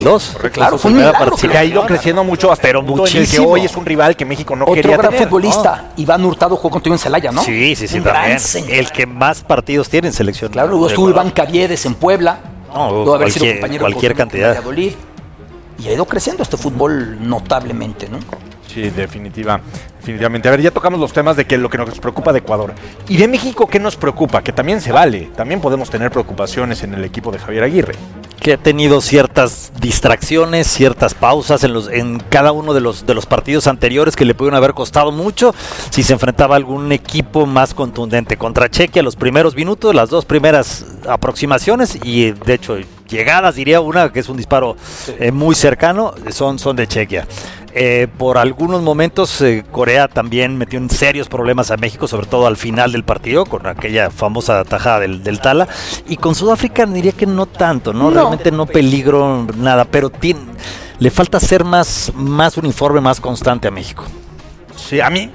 Dos. Claro, fue un milagro. Que ha ido creciendo mucho hasta pero el punto en el que muchísimo. hoy es un rival que México no Otro quería gran tener. futbolista, Iván Hurtado, jugó contigo en Celaya, ¿no? Sí, Un también. gran señor. El que más partidos tiene en selección. Claro, luego estuvo Iván Caviedes en Puebla. No, Pudo haber sido compañero cualquier de cantidad. Valladolid. Y ha ido creciendo este fútbol notablemente, ¿no? Sí, definitivamente. A ver, ya tocamos los temas de que lo que nos preocupa de Ecuador. Y de México, ¿qué nos preocupa? Que también se vale. También podemos tener preocupaciones en el equipo de Javier Aguirre. Que ha tenido ciertas distracciones, ciertas pausas en cada uno de los partidos anteriores que le pudieron haber costado mucho si se enfrentaba a algún equipo más contundente. Contra Chequia, los primeros minutos, las dos primeras aproximaciones y de hecho llegadas, diría una que es un disparo muy cercano, son de Chequia. Por algunos momentos Corea también metió en serios problemas a México, sobre todo al final del partido, con aquella famosa tajada del Tala, y con Sudáfrica diría que no tanto, ¿no? Realmente no peligro nada, pero le falta ser más uniforme, más constante a México. Sí, a mí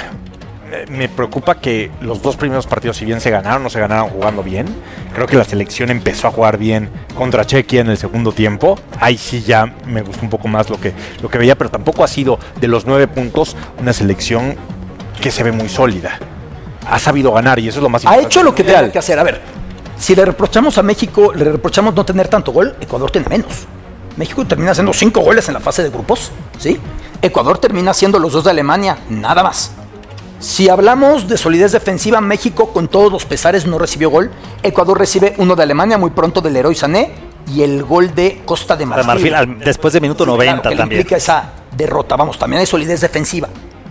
me preocupa que los dos primeros partidos, si bien se ganaron, no se ganaron jugando bien. Creo que la selección empezó a jugar bien contra Chequia en el segundo tiempo. Ahí sí ya me gustó un poco más lo que veía, pero tampoco ha sido de los 9 puntos una selección que se ve muy sólida. Ha sabido ganar y eso es lo más importante. Ha hecho lo que tenía que hacer. A ver, si le reprochamos a México, le reprochamos no tener tanto gol, Ecuador tiene menos. México termina haciendo 5 goles en la fase de grupos, ¿sí? Ecuador termina haciendo los 2 de Alemania, nada más. Si hablamos de solidez defensiva, México con todos los pesares no recibió gol. Ecuador recibe 1 de Alemania, muy pronto del Leroy Sané, y el gol de Costa de Marfil. Después de minuto 90 claro, también. Implica esa derrota, vamos, también hay solidez defensiva.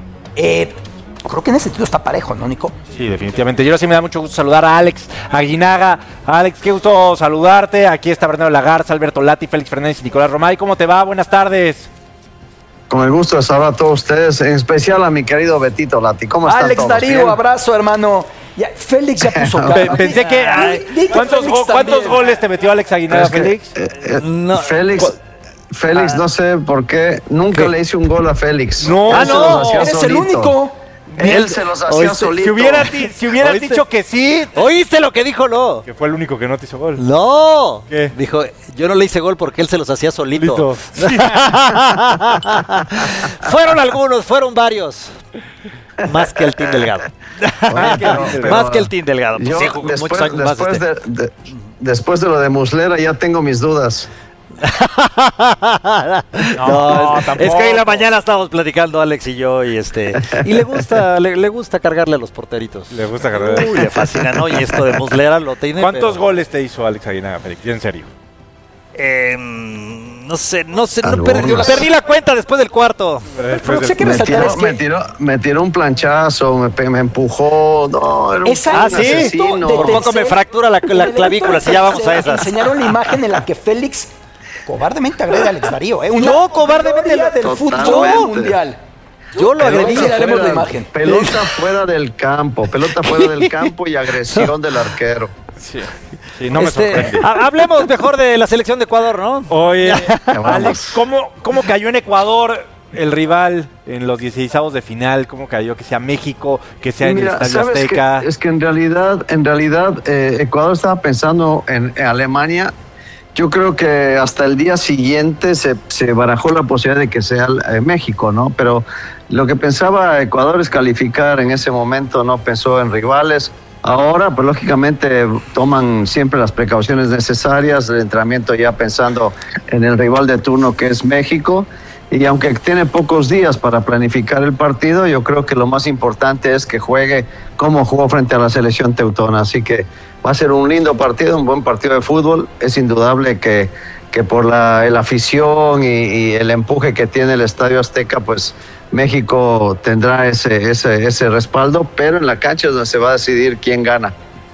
Creo que en ese sentido está parejo, ¿no, Nico? Sí, definitivamente. Y ahora sí me da mucho gusto saludar a Alex Aguinaga. Alex, qué gusto saludarte. Aquí está Bernardo Lagarza, Alberto Lati, Félix Fernández y Nicolás Romay. ¿Cómo te va? Buenas tardes. Con el gusto de saludar a todos ustedes, en especial a mi querido Betito Lati. ¿Cómo están Alex todos? Darío, ¿Bien? abrazo, hermano. Ya, Félix ya puso cara. Pensé que... ¿Cuántos goles te metió Alex Aguinaga, Félix? No. Félix, no sé por qué, nunca le hice un gol a Félix. No, eres el único. Él se los hacía solito. Si hubieras dicho que sí... ¿Oíste lo que dijo? No. Que fue el único que no te hizo gol. No. ¿Qué? Dijo, yo no le hice gol porque él se los hacía solito. Sí. Fueron algunos, fueron varios. Más que el Team Delgado. Más que el Team Delgado. Pues sí, jugó muchos años más. Después de lo de Muslera ya tengo mis dudas. No, es que hoy en la mañana estábamos platicando Alex y yo y le gusta cargarle a los porteritos. Le gusta cargarle. Uy, le fascina, ¿no? Y esto de Muslera lo tiene. ¿Cuántos goles te hizo Alex Aguinaga, Félix? En serio. No sé, no perdí la cuenta después del cuarto. Pero sé que me tiró un planchazo, me empujó. No, era un asesino. Por poco me fractura la clavícula, si ya vamos a esas. Enseñaron la imagen en la que Félix cobardemente agrede a Alex Darío. Yo cobardemente del fútbol mundial. Yo lo agredí. Haremos la imagen. Pelota fuera del campo y agresión del arquero. Sí, no me sorprende. Hablemos mejor de la selección de Ecuador, ¿no? Oye, Alex, ¿cómo cayó en Ecuador el rival en los 16avos de final? ¿Cómo cayó? Que sea México, que sea en el Estadio Azteca. Es que en realidad Ecuador estaba pensando en Alemania. Yo creo que hasta el día siguiente se barajó la posibilidad de que sea México, ¿no? Pero lo que pensaba Ecuador es calificar en ese momento, no pensó en rivales. Ahora, pues lógicamente toman siempre las precauciones necesarias, el entrenamiento ya pensando en el rival de turno que es México. Y aunque tiene pocos días para planificar el partido, yo creo que lo más importante es que juegue como jugó frente a la selección teutona. Así que va a ser un lindo partido, un buen partido de fútbol. Es indudable que por la afición y el empuje que tiene el Estadio Azteca, pues México tendrá ese respaldo, pero en la cancha es donde se va a decidir quién gana.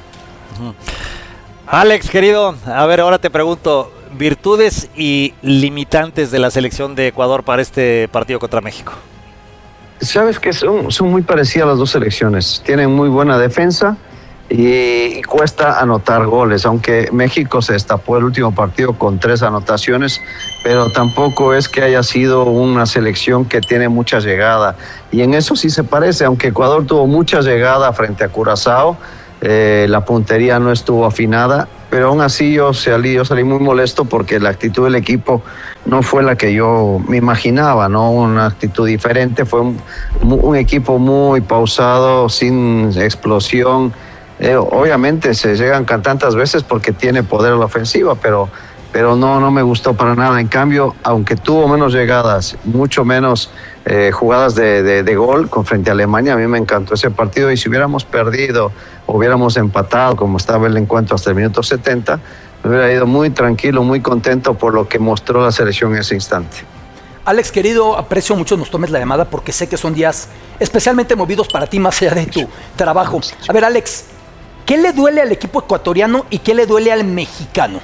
Alex, querido, a ver, ahora te pregunto, virtudes y limitantes de la selección de Ecuador para este partido contra México. Sabes que son muy parecidas las dos selecciones, tienen muy buena defensa y cuesta anotar goles, aunque México se destapó el último partido con 3 anotaciones, pero tampoco es que haya sido una selección que tiene mucha llegada, y en eso sí se parece, aunque Ecuador tuvo mucha llegada frente a Curazao, la puntería no estuvo afinada, pero aún así yo salí muy molesto porque la actitud del equipo no fue la que yo me imaginaba, ¿no? Una actitud diferente, fue un equipo muy pausado, sin explosión. Obviamente se llegan tantas veces porque tiene poder la ofensiva, pero no me gustó para nada. En cambio, aunque tuvo menos llegadas, mucho menos jugadas de gol frente a Alemania, a mí me encantó ese partido, y si hubiéramos perdido o hubiéramos empatado como estaba el encuentro hasta el minuto 70, me hubiera ido muy tranquilo, muy contento por lo que mostró la selección en ese instante. Alex, querido, aprecio mucho nos tomes la llamada porque sé que son días especialmente movidos para ti más allá de tu trabajo. A ver, Alex, ¿qué le duele al equipo ecuatoriano y qué le duele al mexicano?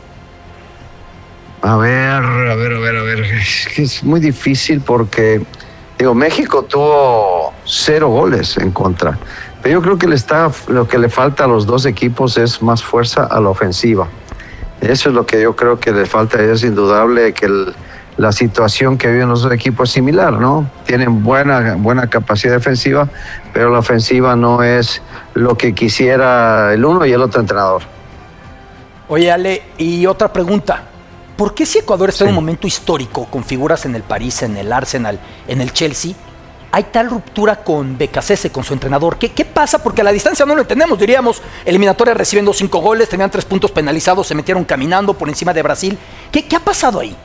A ver, es muy difícil porque, México tuvo 0 goles en contra, pero yo creo que lo que le falta a los dos equipos es más fuerza a la ofensiva. Eso es lo que yo creo que le falta. Es indudable que la situación que viven los dos equipos es similar, ¿no? Tienen buena capacidad defensiva, pero la ofensiva no es lo que quisiera el uno y el otro entrenador. Oye, Ale, y otra pregunta. ¿Por qué si Ecuador está en un momento histórico, con figuras en el París, en el Arsenal, en el Chelsea, hay tal ruptura con Becasese, con su entrenador? ¿Qué pasa? Porque a la distancia no lo entendemos. Diríamos, eliminatoria recibiendo 5 goles, tenían 3 puntos penalizados, se metieron caminando por encima de Brasil. ¿Qué ha pasado ahí?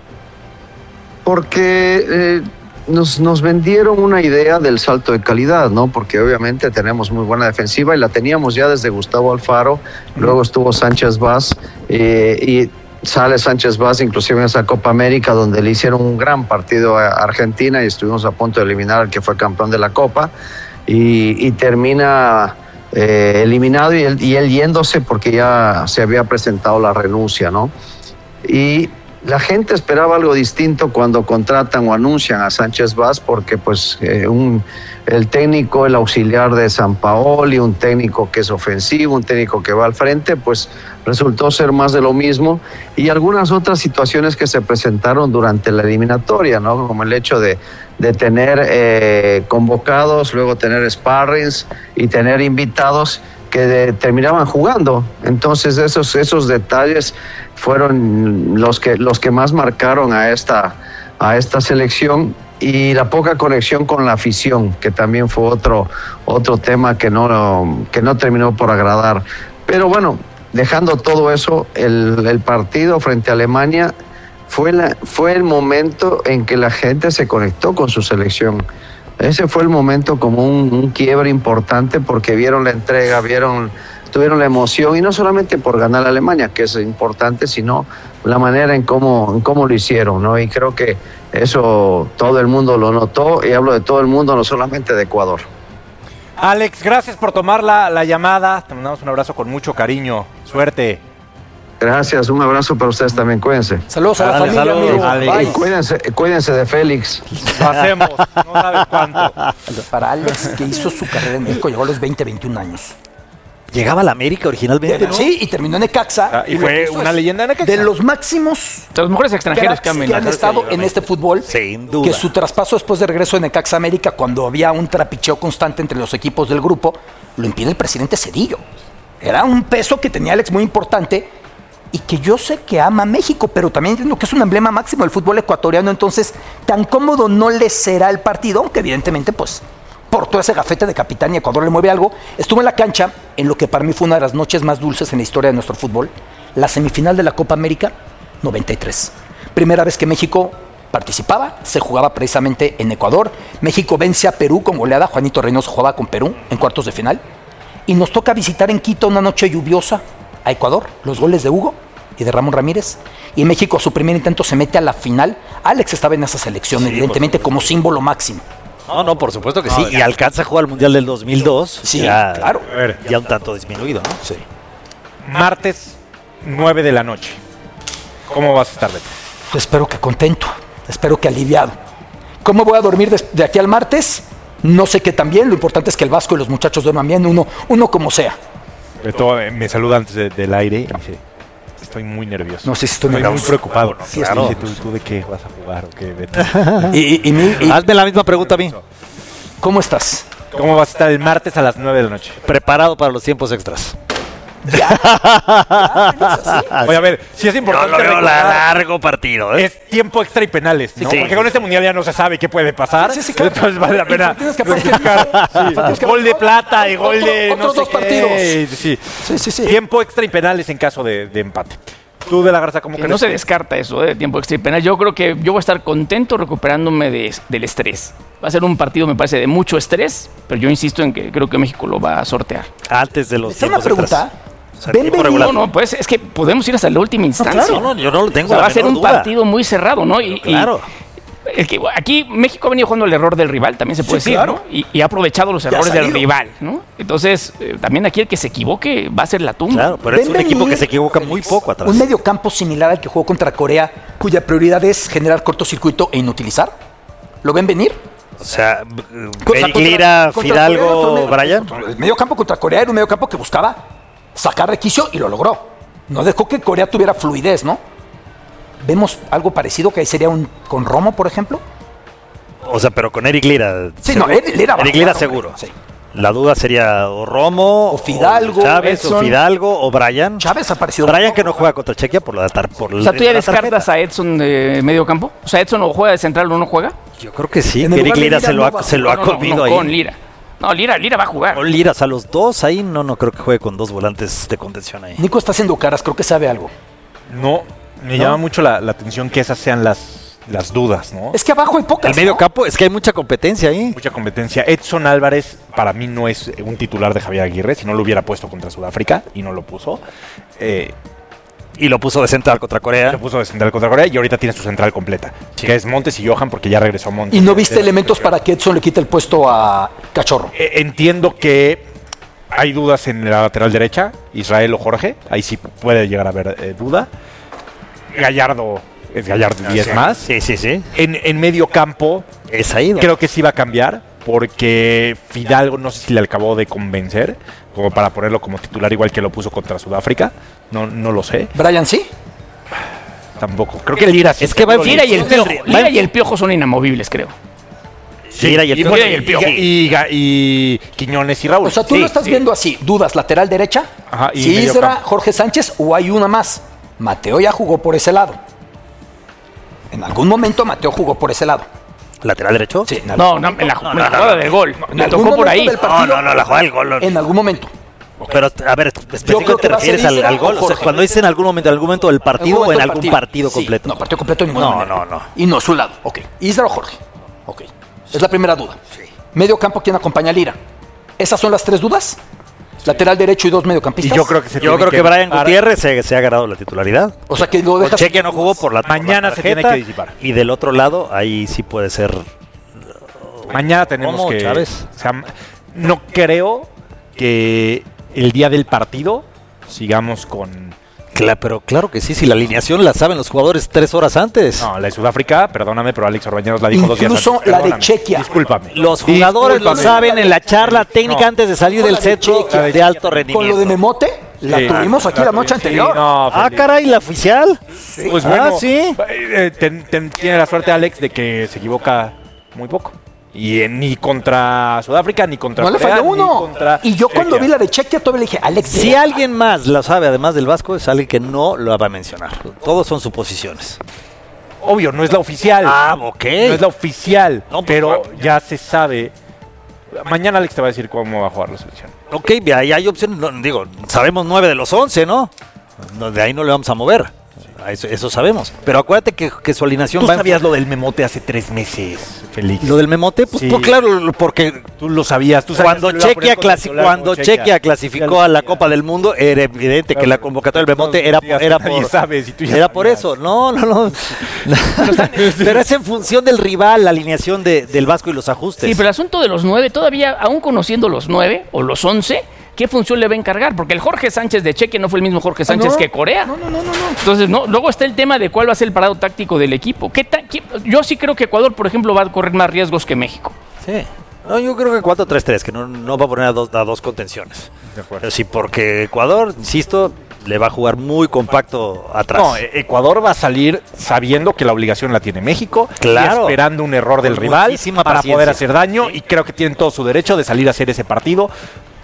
Porque nos vendieron una idea del salto de calidad, ¿no? Porque obviamente tenemos muy buena defensiva y la teníamos ya desde Gustavo Alfaro, luego estuvo Sánchez Vaz y sale Sánchez Vaz inclusive en esa Copa América donde le hicieron un gran partido a Argentina y estuvimos a punto de eliminar al que fue campeón de la Copa y termina eliminado y él yéndose porque ya se había presentado la renuncia, ¿no? Y la gente esperaba algo distinto cuando contratan o anuncian a Sánchez Vaz porque pues el técnico, el auxiliar de Sampaoli, un técnico que es ofensivo, un técnico que va al frente, pues resultó ser más de lo mismo, y algunas otras situaciones que se presentaron durante la eliminatoria, ¿no? Como el hecho de tener convocados, luego tener sparrings y tener invitados que terminaban jugando. Entonces esos detalles fueron los que más marcaron a esta selección, y la poca conexión con la afición, que también fue otro tema que no terminó por agradar. Pero bueno, dejando todo eso, el partido frente a Alemania fue el momento en que la gente se conectó con su selección. Ese fue el momento como un quiebre importante porque vieron la entrega, tuvieron la emoción, y no solamente por ganar a Alemania, que es importante, sino la manera en cómo lo hicieron, ¿no? Y creo que eso todo el mundo lo notó, y hablo de todo el mundo, no solamente de Ecuador. Alex, gracias por tomar la llamada. Te mandamos un abrazo con mucho cariño. Suerte. Gracias, un abrazo para ustedes también, cuídense. Saludos a la familia, saludos, amigo. Y cuídense de Félix. Lo hacemos, no sabes cuánto. Para Alex, que hizo su carrera en México, llegó a los 21 años. Llegaba a la América originalmente, ¿no? Sí, y terminó en Necaxa. Y fue una leyenda en Necaxa. De los máximos, de los mejores extranjeros que han estado en este fútbol. Sin duda. Que su traspaso después de regreso de Necaxa América, cuando había un trapicheo constante entre los equipos del grupo, lo impide el presidente Cedillo. Era un peso que tenía Alex muy importante, y que yo sé que ama México, pero también entiendo que es un emblema máximo del fútbol ecuatoriano. Entonces, tan cómodo no le será el partido, aunque evidentemente, pues, por todo ese gafete de capitán y Ecuador le mueve algo. Estuvo en la cancha en lo que para mí fue una de las noches más dulces en la historia de nuestro fútbol, la semifinal de la Copa América 93. Primera vez que México participaba, se jugaba precisamente en Ecuador. México vence a Perú con goleada. Juanito Reynoso jugaba con Perú en cuartos de final, y nos toca visitar en Quito una noche lluviosa a Ecuador, los goles de Hugo y de Ramón Ramírez, y México a su primer intento se mete a la final. Alex estaba en esa selección, sí, evidentemente como símbolo máximo. No, por supuesto que sí, y alcanza a jugar al Mundial del 2002. Sí, ya, claro. Ya un tanto disminuido, ¿no? Sí. Martes, 9 de la noche. ¿Cómo vas a estar, Beto? Pues espero que contento, espero que aliviado. ¿Cómo voy a dormir de aquí al martes? No sé qué tan bien, lo importante es que el Vasco y los muchachos duerman bien, uno como sea. Beto me saluda antes del aire y dice: estoy muy nervioso. No sé si estoy nervioso. Muy preocupado, ¿no? Sí, Claro. estoy. ¿Tú de qué vas a jugar o qué, Beto? Hazme la misma pregunta a mí. ¿Cómo estás? ¿Cómo vas a estar el martes a las 9 de la noche? Preparado para los tiempos extras. Oye, a ver, si es Yo importante lo veo recordar, largo partido, ¿eh? es tiempo extra y penales, ¿no? Sí. Porque con este mundial ya no se sabe qué puede pasar. Sí, claro. Entonces vale la pena Tienes que aparte Sí, gol de plata y gol de otros no dos sé qué. Sí. Sí. Tiempo extra y penales en caso de empate. Tú, De la Garza, ¿cómo Que crees? no se descarta eso, de tiempo extra y penal. Yo creo que yo voy a estar contento recuperándome del estrés. Va a ser un partido, me parece, de mucho estrés, pero yo insisto en que creo que México lo va a sortear. Antes de los ¿Es una tiempos extras. pregunta? O sea, ¿Ven tiempo venir? regular. No, pues es que podemos ir hasta la última instancia. claro. No, yo no lo tengo. O sea, la va a ser menor un duda. partido muy cerrado, ¿no? Claro. Aquí México ha venido jugando el error del rival, también se puede Sí, decir, claro. ¿no? Y ha aprovechado los ha errores del salido. rival, ¿no? Entonces, también aquí el que se equivoque va a ser la tumba. Claro, pero es ¿Ven un equipo venir, que se equivoca muy poco atrás. un mediocampo similar al que jugó contra Corea, cuya prioridad es generar cortocircuito e inutilizar? ¿Lo ven venir? O sea, Contra- Eric Lira, contra Fidalgo, Corea, Brian. El mediocampo contra Corea era un mediocampo que buscaba sacar de quicio y lo logró. No dejó que Corea tuviera fluidez, ¿no? ¿Vemos algo parecido que ahí sería con Romo, por ejemplo? O sea, pero con Eric Lira. Sí, seguro. no, Eric Lira va a Eric Lira jugar, seguro. hombre, sí. La duda sería o Romo, O Fidalgo, o Chávez, Edson. o Fidalgo, o Brian. Chávez ha aparecido. Brian que no juega contra Chequia por la O sea, ¿tú ya descartas a Edson de medio campo? O sea, ¿Edson o juega de central o no juega? Yo creo que sí, En que el Eric lugar de Lira Lira se lo no ha, va a se lo ha No, no, comido no, ahí. con Lira. No, Lira va a jugar. Con Lira, o sea, los dos ahí no creo que juegue con dos volantes de contención ahí. Nico está haciendo caras, creo que sabe algo. No, me llama mucho la atención que esas sean las dudas, ¿no? Es que abajo hay pocas. El medio ¿no? campo, es que hay mucha competencia ahí. Mucha competencia. Edson Álvarez para mí no es un titular de Javier Aguirre, si no lo hubiera puesto contra Sudáfrica y no lo puso. Y lo puso de central contra Corea. Lo puso de central contra Corea y ahorita tiene su central completa, que es Montes y Johan porque ya regresó Montes. ¿Y no viste elementos para que Edson le quite el puesto a Cachorro? Entiendo que hay dudas en la lateral derecha, Israel o Jorge, ahí sí puede llegar a haber duda. Gallardo es Gallardo 10 más. Sí. En medio campo Es ahí. creo que sí va a cambiar porque Fidalgo no sé si le acabó de convencer como para ponerlo como titular igual que lo puso contra Sudáfrica. No lo sé, Brian, sí. tampoco. Creo que Lira sí. Es que va en Lira y el función Piojo. del- Lira y el Piojo son inamovibles, creo. Lira y el Piojo. bueno, y el Piojo. Y Quiñones y Raúl. O sea, tú Sí, lo estás sí. viendo así. Dudas, lateral derecha. Ajá, y Si medio será campo. Jorge Sánchez o hay una más. Mateo ya jugó por ese lado. En algún momento Mateo jugó por ese lado. ¿Lateral derecho? Sí, en No, en la jugada del gol. En Le algún tocó por momento ahí. del partido, No, la jugada del gol. En algún momento. Pero, a ver, creo específico, que ¿te va a ser refieres Isra al o gol? O sea, Jorge. cuando dices en algún momento del partido o en algún partido Sí, completo. No, partido completo en ninguna No, manera. no. Y no su lado. Ok. Isra o Jorge. Ok. Es la primera duda. Medio campo, ¿quién acompaña a Lira? ¿Esas son las tres dudas? Lateral derecho y dos mediocampistas. Y yo creo que Yo creo que Brian disipar. Gutiérrez se ha ganado la titularidad. O sea, que lo Con dejas... Chequia no jugó por la Mañana por la se tiene tarjeta, que disipar. Y del otro lado, ahí sí puede ser. Mañana tenemos ¿Cómo, que... Chávez? O sea, no creo que el día del partido sigamos con... Pero claro que sí, si la alineación la saben los jugadores 3 horas antes. No, la de Sudáfrica, perdóname, pero Alex Orbañanos la dijo 2 días antes. Incluso la de Perdóname. Chequia. Discúlpame. Los jugadores lo Discúlpame. saben en la charla técnica No. antes de salir Fue del la de centro Chequia. de alto rendimiento. Con lo de Memote, la Sí. tuvimos aquí la noche Sí, anterior. no, Ah, Felipe. caray, la oficial. Pues Ah, bueno, sí. tiene la suerte Alex de que se equivoca muy poco. Y ni contra Sudáfrica, ni contra No le Corea, falló ni uno. contra Y yo cuando Chequia. vi la de Chequia todavía le dije, Alex, Si alguien más lo sabe, además del Vasco, es alguien que no lo va a mencionar. Todos son suposiciones. Obvio, no es la oficial. Ok. No es la oficial, No, pues, pero ya se sabe. Mañana Alex te va a decir cómo va a jugar la selección. Ok, ahí hay opciones. No, digo, sabemos 9 de los 11, ¿no? De ahí no le vamos a mover. Eso sabemos. Pero acuérdate que su alineación Tú va en sabías lo del memote hace 3 meses, Félix. Lo del Memote, pues, Sí. pues, claro, porque Tú lo sabías. Tú sabías cuando que lo iba a poner Chequia, como titular, como Chequia clasificó Ya a lo la sabía. Copa del Mundo, era evidente que la convocatoria del Memote era Nadie sabe si tú ya era por sabías. eso. No. Pero es en función del rival, la alineación del Vasco y los ajustes. Sí, pero el asunto de los 9, todavía, aún conociendo los 9 o los 11, ¿qué función le va a encargar? Porque el Jorge Sánchez de Chequia no fue el mismo Jorge Sánchez no. que Corea. No. Entonces, luego está el tema de cuál va a ser el parado táctico del equipo. Yo sí creo que Ecuador, por ejemplo, va a correr más riesgos que México. Sí. No, yo creo que 4-3-3, que no va a poner a dos contenciones. De acuerdo. Pero sí, porque Ecuador, insisto, le va a jugar muy compacto atrás. No, Ecuador va a salir sabiendo que la obligación la tiene México, Claro. y esperando un error del Con rival muchísima para paciencia. poder hacer daño, y creo que tienen todo su derecho de salir a hacer ese partido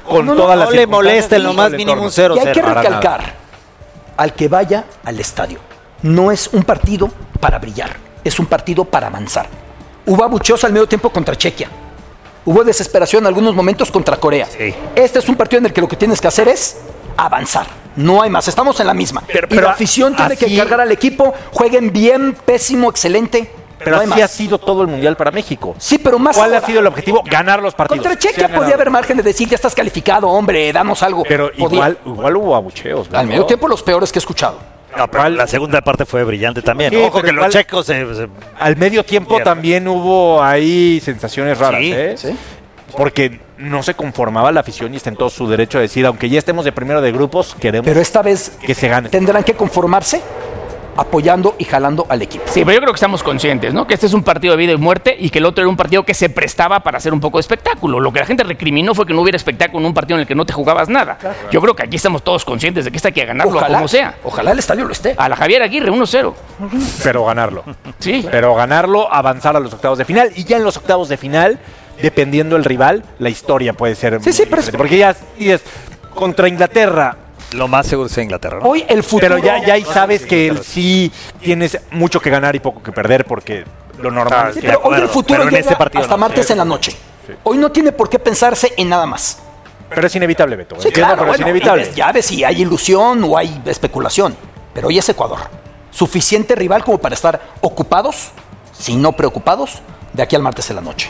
con No, todas las No le circunstancias molesta en lo y más el mínimo un entorno. 0-0. Y hay que Para recalcar, al que vaya al estadio, no es un partido para brillar, es un partido para avanzar. Hubo abucheos al medio tiempo contra Chequia. Hubo desesperación en algunos momentos contra Corea. Sí. Este es un partido en el que lo que tienes que hacer es avanzar. No hay más, estamos en la misma. Y la afición tiene que así- cargar al equipo, jueguen bien, pésimo, excelente. Pero no hay así ha más. sido todo el Mundial para México. Sí, pero más ¿Cuál ahora. ha sido el objetivo? Ganar los partidos. Contra Se Chequia ha ganado. podía haber margen de decir, ya estás calificado, hombre, danos algo. Pero Podía. igual hubo abucheos. Al ¿no? medio tiempo los peores que he escuchado. No, pero la segunda parte fue brillante también. Sí, Ojo pero que los igual- checos Al medio tiempo Mierda. también hubo ahí sensaciones raras, Sí, ¿eh? sí. Porque no se conformaba la afición y está en todo su derecho a decir, aunque ya estemos de primero de grupos, queremos Pero esta vez que se gane. tendrán que conformarse apoyando y jalando al equipo. Sí, pero yo creo que estamos conscientes, ¿no? Que este es un partido de vida y muerte y que el otro era un partido que se prestaba para hacer un poco de espectáculo. Lo que la gente recriminó fue que no hubiera espectáculo en un partido en el que no te jugabas nada. Yo creo que aquí estamos todos conscientes de que esta hay que ganarlo como sea. Ojalá el estadio lo esté. A la Javier Aguirre, 1-0. Pero ganarlo. Sí. Pero ganarlo, avanzar a los octavos de final. Y ya en los octavos de final, dependiendo del rival, la historia puede ser Sí, sí, muy pero diferente. Porque ya dices, contra Inglaterra, lo más seguro es Inglaterra, ¿no? Hoy el futuro. pero ya ahí sabes que sí tienes mucho que ganar y poco que perder porque lo normal Sí, es que pero hoy el acuerdo, futuro pero en llega este partido hasta no. martes en la noche. Hoy no tiene por qué pensarse en nada más. Pero es inevitable, Beto. Sí, Entiendo, claro, pero bueno, es inevitable. ya ves si hay ilusión o hay especulación. Pero hoy es Ecuador. Suficiente rival como para estar ocupados, si no preocupados, de aquí al martes en la noche.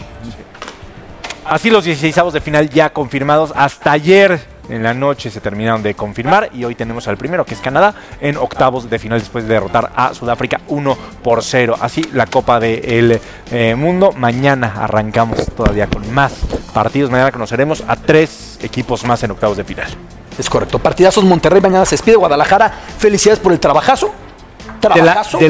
Así los 16avos de final ya confirmados. Hasta ayer en la noche se terminaron de confirmar y hoy tenemos al primero, que es Canadá, en octavos de final después de derrotar a Sudáfrica 1-0. Así la Copa del Mundo. Mañana arrancamos todavía con más partidos. Mañana conoceremos a 3 equipos más en octavos de final. Es correcto. Partidazos Monterrey, mañana se despide Guadalajara. Felicidades por el trabajazo. De la